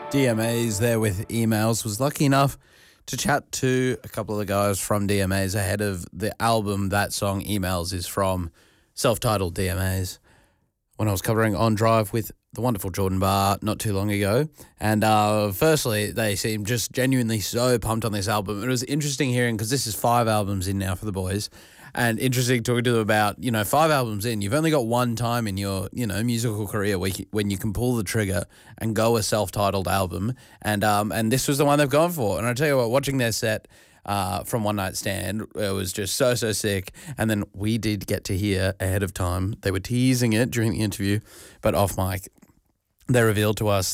DMAs there with Emails. Was lucky enough to chat to a couple of the guys from DMAs ahead of the album that song Emails is from, self-titled DMAs, when I was covering On Drive with the wonderful Jordan Barr not too long ago. And firstly, they seemed just genuinely so pumped on this album. It was interesting hearing, because this is 5 albums in now for the boys, and interesting talking to them about, 5 albums in, you've only got one time in your, musical career when you can pull the trigger and go a self-titled album. And this was the one they've gone for. And I tell you what, watching their set from One Night Stand, it was just so sick. And then we did get to hear ahead of time, they were teasing it during the interview, but off mic, they revealed to us